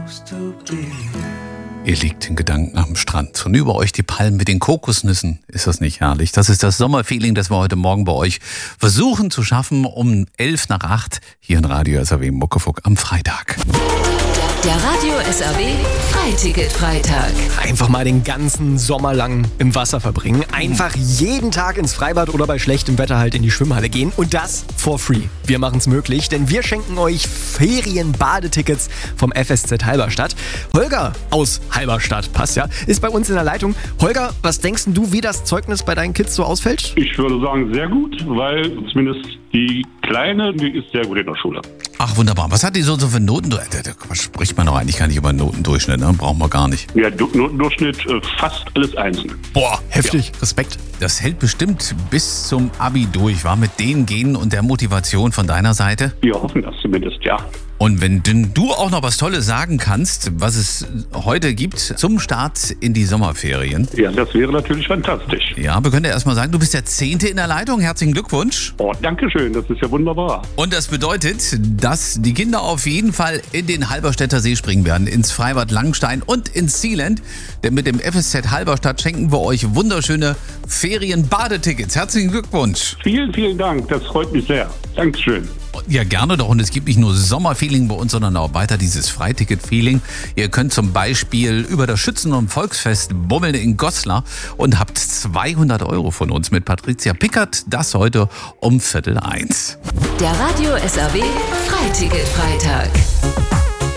Ihr liegt in Gedanken am Strand und über euch die Palmen mit den Kokosnüssen. Ist das nicht herrlich? Das ist das Sommerfeeling, das wir heute Morgen bei euch versuchen zu schaffen um 7:55 hier in Radio SAW Muckefuck am Freitag. Der Radio SAW Freiticket-Freitag. Einfach mal den ganzen Sommer lang im Wasser verbringen. Einfach jeden Tag ins Freibad oder bei schlechtem Wetter halt in die Schwimmhalle gehen. Und das for free. Wir machen es möglich, denn wir schenken euch Ferien-Badetickets vom FSZ Halberstadt. Holger aus Halberstadt, passt ja, ist bei uns in der Leitung. Holger, was denkst du, wie das Zeugnis bei deinen Kids so ausfällt? Ich würde sagen, sehr gut, weil zumindest die Kleine, die ist sehr gut in der Schule. Ach, wunderbar. Was hat die so für Noten? Da spricht man doch eigentlich gar nicht über Notendurchschnitt, ne? Brauchen wir gar nicht. Ja, Notendurchschnitt fast alles einzeln. Boah, Heftig, ja. Respekt. Das hält bestimmt bis zum Abi durch, war mit den Genen und der Motivation von deiner Seite? Wir hoffen das zumindest, ja. Und wenn du auch noch was Tolles sagen kannst, was es heute gibt zum Start in die Sommerferien. Ja, das wäre natürlich fantastisch. Ja, wir können ja erstmal sagen, du bist der 10. in der Leitung. Herzlichen Glückwunsch. Oh, danke schön, das ist ja wunderbar. Und das bedeutet, dass die Kinder auf jeden Fall in den Halberstädter See springen werden, ins Freibad Langenstein und ins Sealand. Denn mit dem FSZ Halberstadt schenken wir euch wunderschöne Ferien-Badetickets. Herzlichen Glückwunsch. Vielen, vielen Dank, das freut mich sehr. Dankeschön. Ja, gerne doch. Und es gibt nicht nur Sommerfeeling bei uns, sondern auch weiter dieses Freiticket-Feeling. Ihr könnt zum Beispiel über das Schützen- und Volksfest bummeln in Goslar und habt 200 € von uns mit Patricia Pickert. Das heute um 12:45. Der Radio SAW Freiticket-Freitag.